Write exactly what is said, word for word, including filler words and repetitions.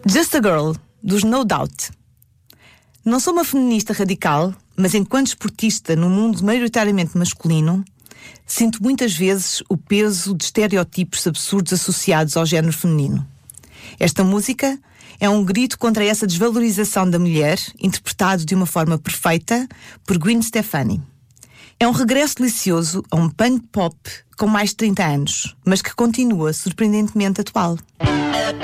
Just a Girl, dos No Doubt. Não sou uma feminista radical, mas enquanto esportista num mundo maioritariamente masculino, sinto muitas vezes o peso de estereótipos absurdos associados ao género feminino. Esta música é um grito contra essa desvalorização da mulher, interpretado de uma forma perfeita por Gwen Stefani. É um regresso delicioso a um punk pop com mais de trinta anos, mas que continua surpreendentemente atual.